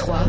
3.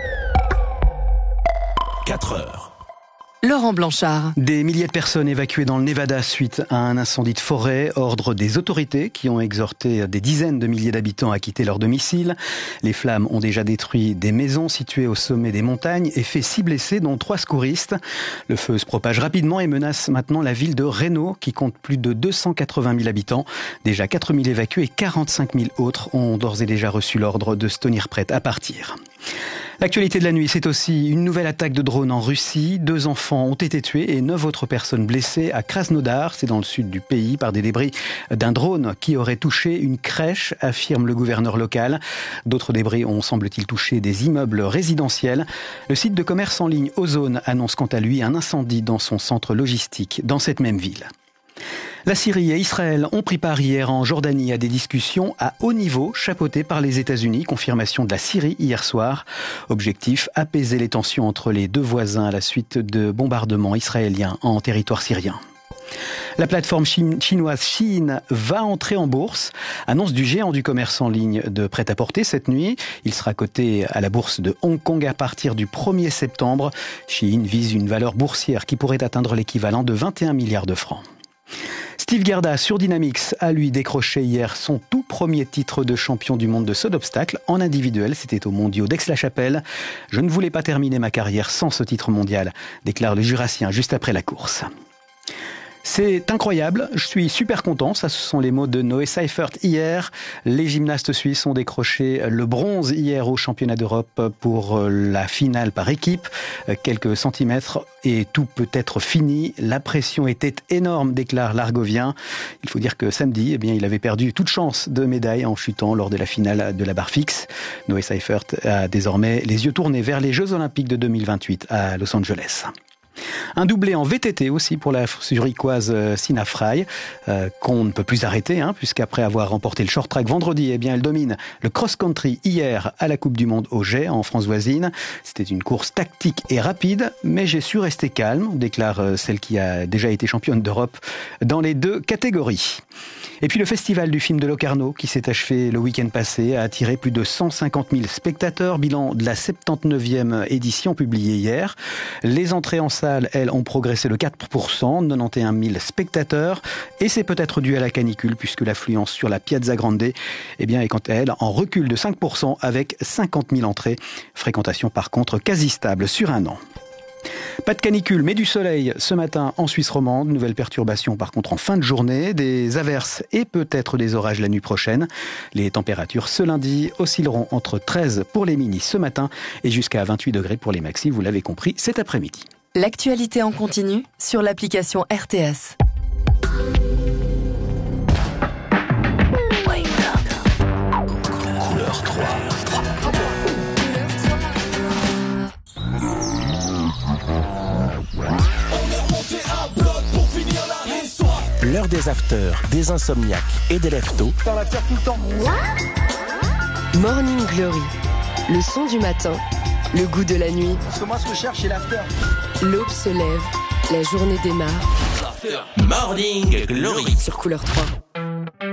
4 heures. Laurent Blanchard. Des milliers de personnes évacuées dans le Nevada suite à un incendie de forêt. Ordre des autorités qui ont exhorté des dizaines de milliers d'habitants à quitter leur domicile. Les flammes ont déjà détruit des maisons situées au sommet des montagnes et fait 6 blessés, dont 3 secouristes. Le feu se propage rapidement et menace maintenant la ville de Reno, qui compte plus de 280 000 habitants. Déjà 4 000 évacués et 45 000 autres ont d'ores et déjà reçu l'ordre de se tenir prêts à partir. L'actualité de la nuit, c'est aussi une nouvelle attaque de drone en Russie. 2 enfants ont été tués et 9 autres personnes blessées à Krasnodar, c'est dans le sud du pays, par des débris d'un drone qui aurait touché une crèche, affirme le gouverneur local. D'autres débris ont, semble-t-il, touché des immeubles résidentiels. Le site de commerce en ligne Ozone annonce quant à lui un incendie dans son centre logistique dans cette même ville. La Syrie et Israël ont pris part hier en Jordanie à des discussions à haut niveau chapeautées par les États-Unis. Confirmation de la Syrie hier soir. Objectif, apaiser les tensions entre les deux voisins à la suite de bombardements israéliens en territoire syrien. La plateforme chinoise Shein va entrer en bourse. Annonce du géant du commerce en ligne de prêt-à-porter cette nuit. Il sera coté à la bourse de Hong Kong à partir du 1er septembre. Shein vise une valeur boursière qui pourrait atteindre l'équivalent de 21 milliards de francs. Steve Gerda sur Dynamix a lui décroché hier son tout premier titre de champion du monde de saut d'obstacle en individuel. C'était aux mondiaux d'Aix-la-Chapelle. Je ne voulais pas terminer ma carrière sans ce titre mondial, déclare le Jurassien juste après la course. C'est incroyable, je suis super content, ça ce sont les mots de Noé Seifert hier. Les gymnastes suisses ont décroché le bronze hier au championnat d'Europe pour la finale par équipe. Quelques centimètres et tout peut être fini. La pression était énorme, déclare l'Argovien. Il faut dire que samedi, il avait perdu toute chance de médaille en chutant lors de la finale de la barre fixe. Noé Seifert a désormais les yeux tournés vers les Jeux Olympiques de 2028 à Los Angeles. Un doublé en VTT aussi pour la zurichoise Sina Frey, qu'on ne peut plus arrêter, puisqu'après avoir remporté le short track vendredi, elle domine le cross-country hier à la Coupe du Monde au Jet en France voisine. C'était une course tactique et rapide, mais j'ai su rester calme, déclare celle qui a déjà été championne d'Europe dans les 2 catégories. Et puis le festival du film de Locarno, qui s'est achevé le week-end passé, a attiré plus de 150 000 spectateurs, bilan de la 79e édition publiée hier. Les entrées en salle, elles, ont progressé de 4%, 91 000 spectateurs, et c'est peut-être dû à la canicule, puisque l'affluence sur la Piazza Grande est quant à elle en recul de 5% avec 50 000 entrées. Fréquentation par contre quasi stable sur un an. Pas de canicule, mais du soleil ce matin en Suisse romande. Nouvelle perturbation par contre en fin de journée. Des averses et peut-être des orages la nuit prochaine. Les températures ce lundi oscilleront entre 13 pour les minis ce matin et jusqu'à 28 degrés pour les maxis, vous l'avez compris, cet après-midi. L'actualité en continu sur l'application RTS. Couleur 3. L'heure des afters, des insomniaques et des lève-tôt. Dans la terre tout le temps. Morning Glory, le son du matin, le goût de la nuit. Parce que moi, ce que je cherche, c'est l'after. L'aube se lève, la journée démarre. Morning Glory Sur Couleur 3.